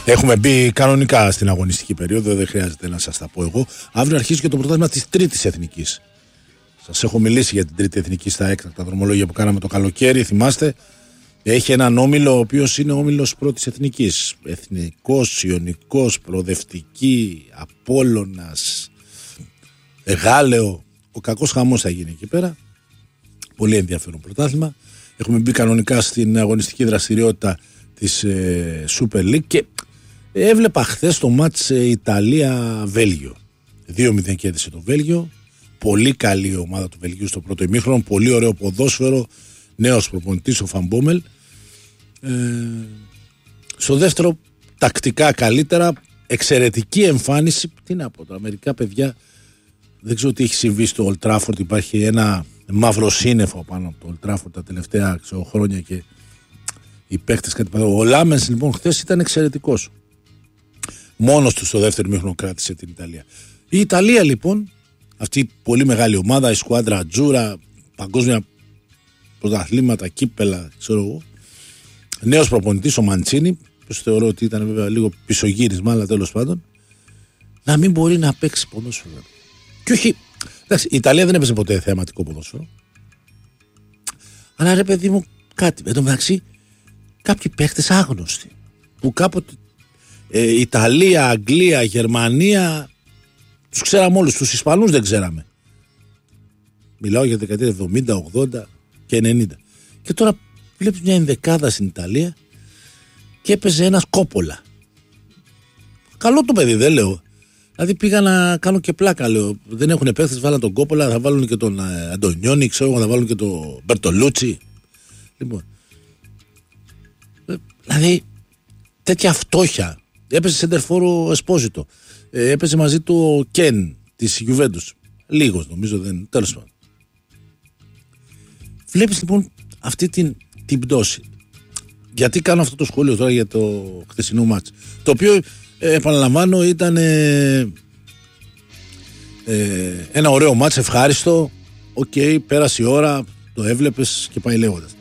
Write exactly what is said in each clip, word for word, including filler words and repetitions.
Έχουμε μπει κανονικά στην αγωνιστική περίοδο, δεν χρειάζεται να σας τα πω εγώ. Αύριο αρχίζει και το πρωτάθλημα της τρίτης εθνικής. Σας έχω μιλήσει για την τρίτη εθνική στα έκτακτα δρομολόγια που κάναμε το καλοκαίρι, θυμάστε. Έχει έναν όμιλο ο οποίος είναι όμιλος πρώτης εθνικής. Εθνικός, Ιωνικός, Προοδευτική, Απόλλωνας, Εγάλεο. Ο κακός χαμός θα γίνει εκεί πέρα. Πολύ ενδιαφέρον πρωτάθλημα. Έχουμε μπει κανονικά στην αγωνιστική δραστηριότητα της ε, Super League και έβλεπα χθες το μάτς ε, Ιταλία-Βέλγιο. δύο μηδέν κέρδισε το Βέλγιο. Πολύ καλή ομάδα του Βελγίου στο πρώτο ημίχρονο. Πολύ ωραίο ποδόσφαιρο. Νέος προπονητής ο Φαμπόμελ. Ε, στο δεύτερο τακτικά καλύτερα. Εξαιρετική εμφάνιση. Τι να πω τώρα, μερικά παιδιά δεν ξέρω τι έχει συμβεί στο Old Trafford. Υπάρχει ένα μαύρο σύννεφο πάνω από το Old Trafford τα τελευταία ξέρω, χρόνια και οι παίκτες κάτι παράδειγμα. Ο Λάμενς λοιπόν χθες ήταν εξαιρετικός. Μόνος του στο δεύτερο ημίχρονο κράτησε την Ιταλία. Η Ιταλία λοιπόν, αυτή η πολύ μεγάλη ομάδα, η σκουάντρα Τζούρα, παγκόσμια πρωταθλήματα, κύπελα, ξέρω εγώ. Νέος προπονητής ο Μαντσίνι, που θεωρώ ότι ήταν βέβαια λίγο πισωγύρισμα, αλλά τέλος πάντων, να μην μπορεί να παίξει ποδόσφαιρο. Και όχι, εντάξει, η Ιταλία δεν έπαιζε ποτέ θεαματικό ποδόσφαιρο. Αλλά ρε παιδί μου, κάτι. Εν τω μεταξύ, κάποιοι παίχτες άγνωστοι. Που κάποτε ε, Ιταλία, Αγγλία, Γερμανία, τους ξέραμε όλους. Τους Ισπανούς δεν ξέραμε. Μιλάω για δεκαετία εβδομήντα, ογδόντα και ενενήντα. Και τώρα βλέπεις μια ενδεκάδα στην Ιταλία και έπαιζε ένας Κόπολα. Καλό το παιδί, δεν λέω. Δηλαδή πήγα να κάνω και πλάκα, λέω. Δεν έχουν παίχτες, βάλαν τον Κόπολα, θα βάλουν και τον ε, Αντωνιόνι, ξέρω, θα βάλουν και τον Μπερτολούτσι. Λοιπόν. Ε, δηλαδή, τέτοια φτώχεια. Έπαιζε σεντερφόρο Εσπόζιτο. Ε, έπαιζε μαζί του ο Κεν της Γιουβέντους. Λίγος νομίζω, δεν. Τέλος πάντων. Βλέπεις λοιπόν αυτή την, την πτώση. Γιατί κάνω αυτό το σχόλιο τώρα για το χθεσινό μάτς. Το οποίο ε, επαναλαμβάνω ήταν ε, ε, ένα ωραίο μάτς, ευχάριστο. Οκ, okay, πέρασε η ώρα, το έβλεπες και πάει λέγοντας.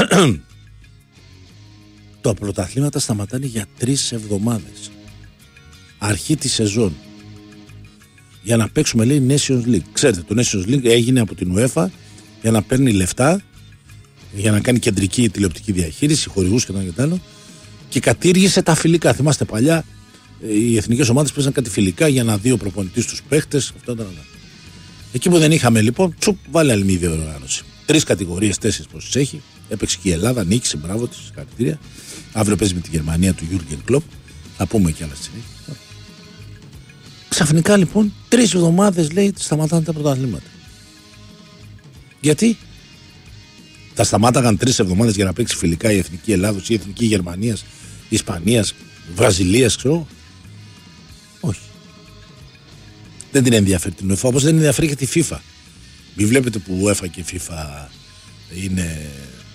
Τα πρωταθλήματα σταματάνε για τρεις εβδομάδες. Αρχή τη σεζόν. Για να παίξουμε λέει Nations League. Ξέρετε, το Nations League έγινε από την UEFA για να παίρνει λεφτά, για να κάνει κεντρική τηλεοπτική διαχείριση, χορηγούς και τα άλλο. Και κατήργησε τα φιλικά. Θυμάστε παλιά, οι εθνικές ομάδες παίζαν κάτι φιλικά για να δει ο προπονητής τους παίχτες. Αυτό ήταν. Εκεί που δεν είχαμε λοιπόν, τσουπ, βάλε άλλη μια διοργάνωση. Τρεις κατηγορίες, τέσσερις πόσες έχει. Έπαιξε και η Ελλάδα, νίκησε, μπράβο της, συγχαρητήρια. Αύριο παίζει με τη Γερμανία του Jürgen Klopp. Θα πούμε και άλλα στιγμή. Ξαφνικά λοιπόν, τρεις εβδομάδες λέει σταματάνε τα πρωταθλήματα. Γιατί? Τα σταμάταγαν τρεις εβδομάδες για να παίξει φιλικά η εθνική Ελλάδος ή η εθνική Γερμανίας, Ισπανίας, Βραζιλίας, ξέρω. Όχι. Δεν την ενδιαφέρει την UEFA, όπως δεν ενδιαφέρει και τη FIFA. Μην βλέπετε που η UEFA και η FIFA είναι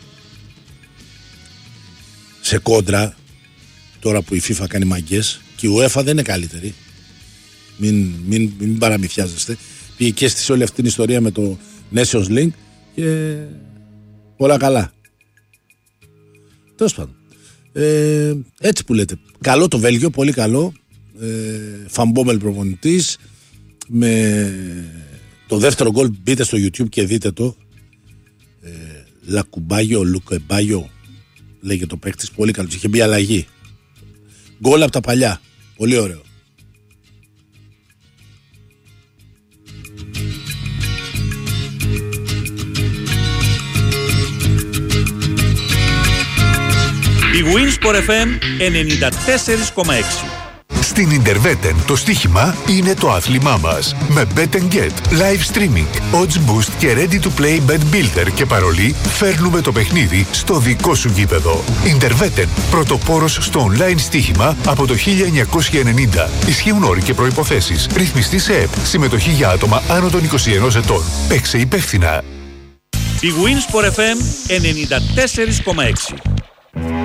σε κόντρα τώρα που η FIFA κάνει μαγκές και η UEFA δεν είναι καλύτερη. Μην, μην, μην παραμυθιάζεστε. Πήγε και στη όλη αυτή την ιστορία με το Nations League και όλα καλά. Τέλος πάντων. Ε, έτσι που λέτε. Καλό το Βέλγιο, πολύ καλό. Ε, Φαμπόμελ προπονητής. Με το δεύτερο γκολ μπείτε στο YouTube και δείτε το. Ε, Λακουμπάγιο, Λουκεμπάγιο λέγεται το παίκτης. Πολύ καλό. Είχε μπει αλλαγή. Γκολ από τα παλιά. Πολύ ωραίο. Η Winsport εφ εμ ενενήντα τέσσερα κόμμα έξι. Στην Interveten το στοίχημα είναι το άθλημά μας. Με Bet and Get, live streaming, odds boost και ready to play bet builder και παρολί φέρνουμε το παιχνίδι στο δικό σου γήπεδο. Interveten, πρωτοπόρος στο online στοίχημα από το χίλια εννιακόσια ενενήντα. Ισχύουν όροι και προϋποθέσεις. Ρυθμιστή σε ΕΠ. Συμμετοχή για άτομα άνω των είκοσι ενός ετών. Παίξε υπεύθυνα. Η Winsport εφ εμ ενενήντα τέσσερα κόμμα έξι.